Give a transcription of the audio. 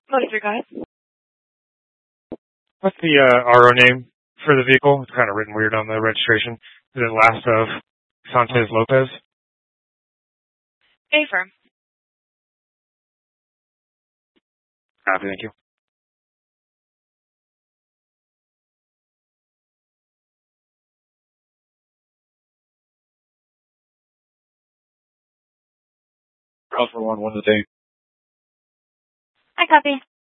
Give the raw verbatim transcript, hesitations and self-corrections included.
Motor three, go ahead. What's the uh, R O name for the vehicle? It's kind of written weird on the registration. Is it last of Sanchez Lopez? Affirm. Copy, thank you. Alpha one, one today. I copy.